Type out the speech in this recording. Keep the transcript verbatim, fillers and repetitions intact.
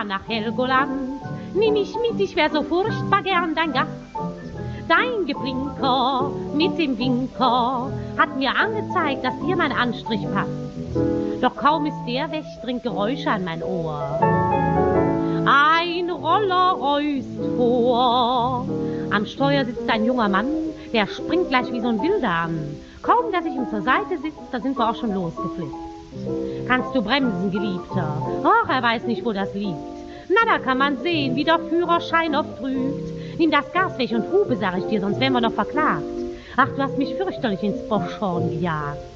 fahren nach Helgoland. Nimm mich mit, ich wär so furchtbar gern dein Gast. Dein Geblinker mit dem Winker hat mir angezeigt, dass dir mein Anstrich passt. Doch kaum ist der weg, dringt Geräusche an mein Ohr. Ein Roller räust vor. Am Steuer sitzt ein junger Mann, der springt gleich wie so ein Wilder an. Kaum, dass ich ihm zur Seite sitze, da sind wir auch schon losgeflitzt. Kannst du bremsen, Geliebter? Och, er weiß nicht, wo das liegt. Na, da kann man sehen, wie der Führerschein oft trügt. Nimm das Gas weg und Hupe, sag ich dir, sonst wären wir noch verklagt. Ach, du hast mich fürchterlich ins Boschhorn gejagt.